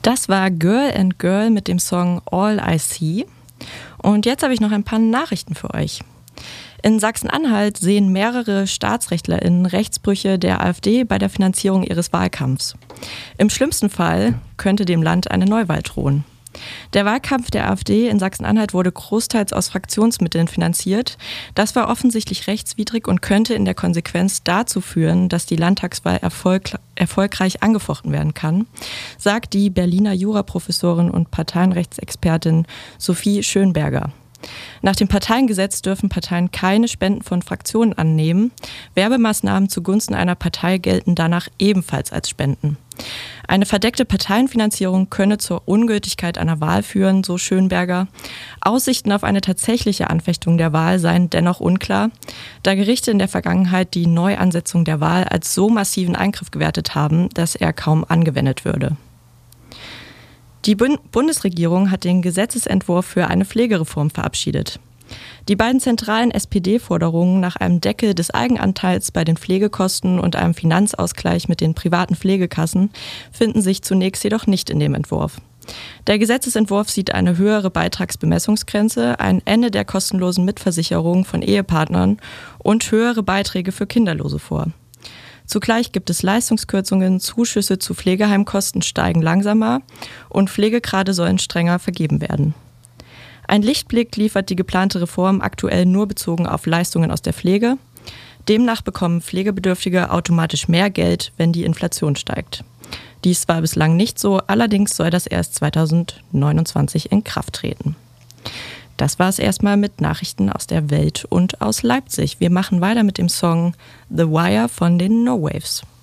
Das war Girl and Girl mit dem Song All I See. Und jetzt habe ich noch ein paar Nachrichten für euch. In Sachsen-Anhalt sehen mehrere StaatsrechtlerInnen Rechtsbrüche der AfD bei der Finanzierung ihres Wahlkampfs. Im schlimmsten Fall könnte dem Land eine Neuwahl drohen. Der Wahlkampf der AfD in Sachsen-Anhalt wurde großteils aus Fraktionsmitteln finanziert. Das war offensichtlich rechtswidrig und könnte in der Konsequenz dazu führen, dass die Landtagswahl erfolgreich angefochten werden kann, sagt die Berliner Juraprofessorin und Parteienrechtsexpertin Sophie Schönberger. Nach dem Parteiengesetz dürfen Parteien keine Spenden von Fraktionen annehmen. Werbemaßnahmen zugunsten einer Partei gelten danach ebenfalls als Spenden. Eine verdeckte Parteienfinanzierung könne zur Ungültigkeit einer Wahl führen, so Schönberger. Aussichten auf eine tatsächliche Anfechtung der Wahl seien dennoch unklar, da Gerichte in der Vergangenheit die Neuansetzung der Wahl als so massiven Eingriff gewertet haben, dass er kaum angewendet würde. Die Bundesregierung hat den Gesetzesentwurf für eine Pflegereform verabschiedet. Die beiden zentralen SPD-Forderungen nach einem Deckel des Eigenanteils bei den Pflegekosten und einem Finanzausgleich mit den privaten Pflegekassen finden sich zunächst jedoch nicht in dem Entwurf. Der Gesetzesentwurf sieht eine höhere Beitragsbemessungsgrenze, ein Ende der kostenlosen Mitversicherung von Ehepartnern und höhere Beiträge für Kinderlose vor. Zugleich gibt es Leistungskürzungen, Zuschüsse zu Pflegeheimkosten steigen langsamer und Pflegegrade sollen strenger vergeben werden. Ein Lichtblick liefert die geplante Reform aktuell nur bezogen auf Leistungen aus der Pflege. Demnach bekommen Pflegebedürftige automatisch mehr Geld, wenn die Inflation steigt. Dies war bislang nicht so, allerdings soll das erst 2029 in Kraft treten. Das war es erstmal mit Nachrichten aus der Welt und aus Leipzig. Wir machen weiter mit dem Song The Wire von den No Waves.